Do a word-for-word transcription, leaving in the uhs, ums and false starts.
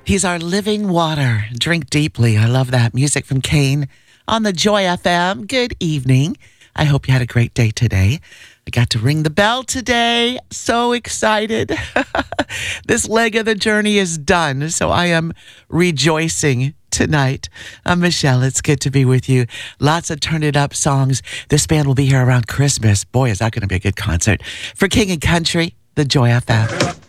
He's our living water. Drink deeply. I love that. Music from Kane on the Joy F M. Good evening. I hope you had a great day today. I got to ring the bell today. So excited. This leg of the journey is done. So I am rejoicing tonight. I'm Michelle. It's good to be with you. Lots of Turn It Up songs. This band will be here around Christmas. Boy, is that going to be a good concert. For King and Country, the Joy F M.